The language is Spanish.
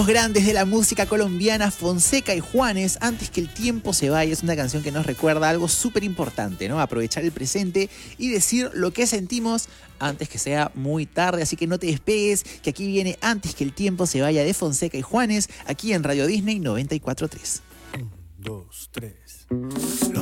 Grandes de la música colombiana, Fonseca y Juanes, Antes que el tiempo se vaya. Es una canción que nos recuerda algo súper importante, ¿no? Aprovechar el presente y decir lo que sentimos antes que sea muy tarde. Así que no te despegues, que aquí viene Antes que el tiempo se vaya de Fonseca y Juanes, aquí en Radio Disney 94.3. 1, 2, 3.